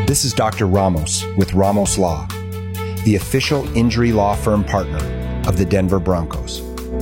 This is Dr. Ramos with Ramos Law, the official injury law firm partner of the Denver Broncos.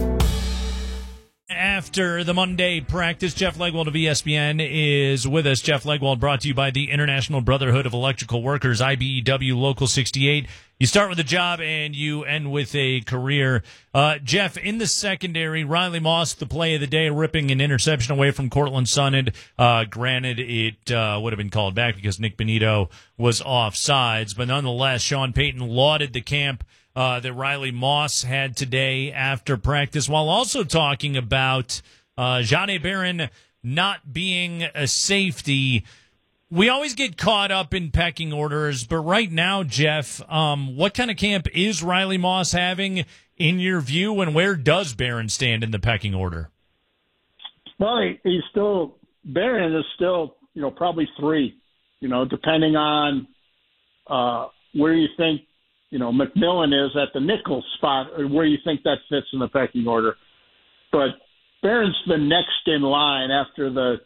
After the Monday practice, Jeff Legwold of ESPN is with us. Jeff Legwold brought to you by the International Brotherhood of Electrical Workers, IBEW Local 68. You start with a job and you end with a career. Jeff, in the secondary, Riley Moss, the play of the day, ripping an interception away from Cortland Sutton. Granted, it would have been called back because Nick Benito was offsides. But nonetheless, Sean Payton lauded the camp that Riley Moss had today after practice, while also talking about Jahdae Barron not being a safety. We always get caught up in pecking orders, but right now, Jeff, what kind of camp is Riley Moss having in your view, and where does Barron stand in the pecking order? Well, Barron is still, probably 3, depending on where you think, McMillan is at the nickel spot, or where you think that fits in the pecking order. But Barron's the next in line after the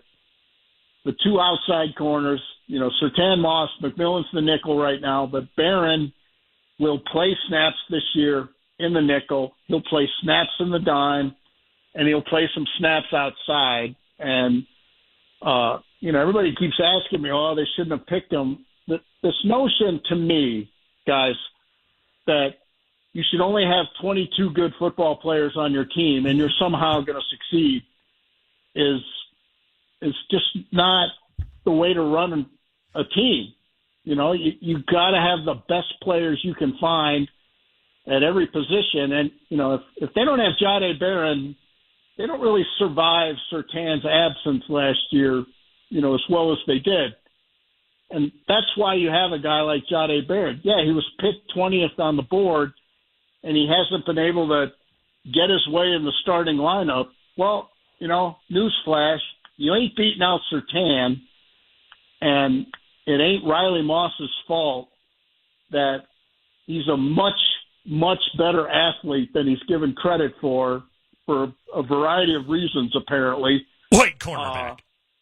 2 outside corners. Surtain, Moss, McMillan's the nickel right now, but Barron will play snaps this year in the nickel. He'll play snaps in the dime, and he'll play some snaps outside. And, everybody keeps asking me, they shouldn't have picked him. This notion to me, guys, that you should only have 22 good football players on your team and you're somehow going to succeed is just not the way to run a team. You got to have the best players you can find at every position. And, if they don't have Jahdae Barron, they don't really survive Surtain's absence last year, as well as they did. And that's why you have a guy like Jahdae Barron. Yeah, he was picked 20th on the board, and he hasn't been able to get his way in the starting lineup. Well, newsflash, you ain't beating out Surtain, and it ain't Riley Moss's fault that he's a much, much better athlete than he's given credit for a variety of reasons, apparently. White cornerback.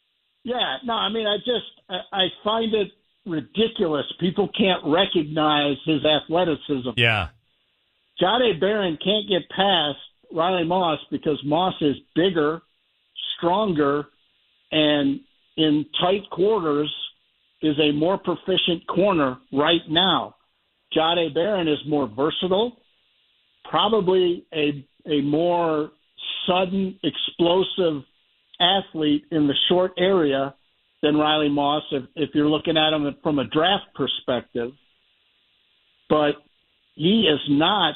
I find it ridiculous. People can't recognize his athleticism. Yeah. Jahdae Barron can't get past Riley Moss because Moss is bigger, stronger, and in tight quarters is a more proficient corner right now. Jahdae Barron is more versatile, probably a more sudden, explosive athlete in the short area than Riley Moss if you're looking at him from a draft perspective. But he is not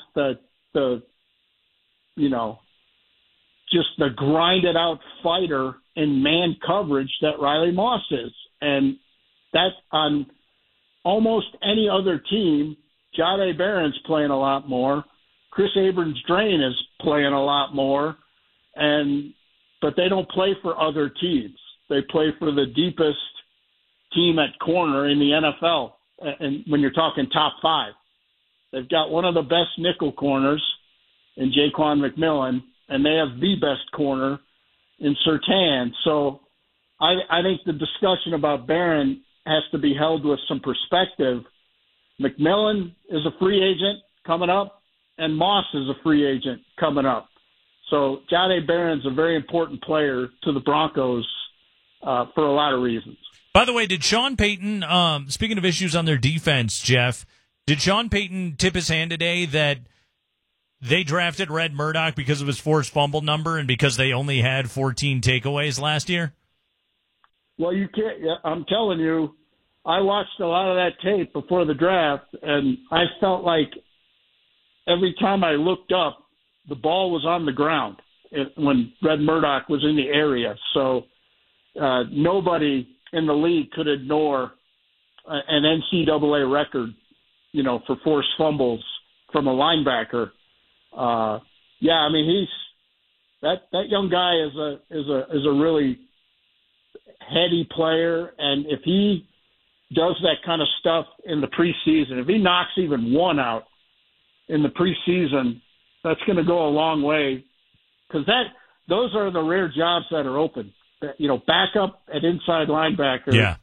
just the grinded out fighter in man coverage that Riley Moss is. And that on almost any other team, Jahdae Barron's playing a lot more. Chris Abrams-Drain is playing a lot more. But they don't play for other teams. They play for the deepest team at corner in the NFL. And when you're talking top 5, they've got one of the best nickel corners in Jaquan McMillan, and they have the best corner in Surtain. So I think the discussion about Barron has to be held with some perspective. McMillan is a free agent coming up, and Moss is a free agent coming up. So Jahdae Barron's a very important player to the Broncos for a lot of reasons. By the way, did Sean Payton, speaking of issues on their defense, Jeff, did Sean Payton tip his hand today that they drafted Red Murdoch because of his forced fumble number and because they only had 14 takeaways last year? Well, you can't. I'm telling you, I watched a lot of that tape before the draft, and I felt like every time I looked up, the ball was on the ground when Red Murdoch was in the area. So nobody in the league could ignore an NCAA record, for forced fumbles from a linebacker. He's that young guy is a really heady player, and if he does that kind of stuff in the preseason, if he knocks even one out in the preseason, that's going to go a long way, because those are the rare jobs that are open. Backup at inside linebacker